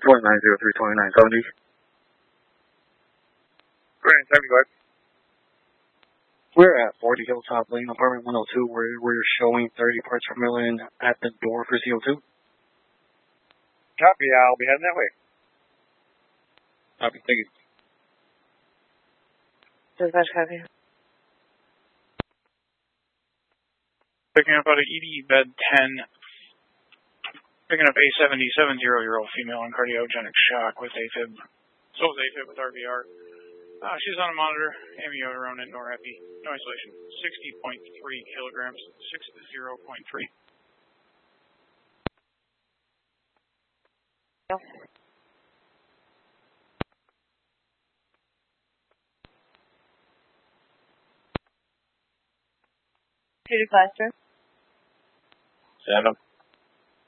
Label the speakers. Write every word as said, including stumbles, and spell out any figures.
Speaker 1: twenty-nine zero three, twenty-nine seventy.
Speaker 2: twenty-nine seventy, go ahead.
Speaker 1: We're at forty Hilltop Lane, apartment one oh two, where we're showing thirty parts per million at the door for C O two.
Speaker 2: Copy, I'll be heading that way.
Speaker 1: Copy, thank you.
Speaker 3: Dispatch, copy.
Speaker 4: Picking up out of E D bed ten. Picking up A seventy-seven year-old female in cardiogenic shock with AFib. So is AFib with R V R. Uh, she's on a monitor, amiodarone and norepi. No isolation. sixty point three kilograms. sixty point three.
Speaker 3: No. Two to classroom.
Speaker 2: Seven.